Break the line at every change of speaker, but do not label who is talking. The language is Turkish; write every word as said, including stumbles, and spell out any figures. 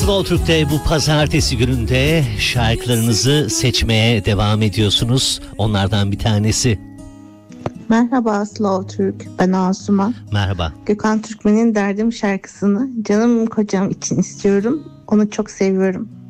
Slow Türk'te bu pazartesi gününde şarkılarınızı seçmeye devam ediyorsunuz. Onlardan bir tanesi.
Merhaba Slow Türk, ben Asuman.
Merhaba.
Gökhan Türkmen'in Derdim şarkısını canım kocam için istiyorum. Onu çok seviyorum.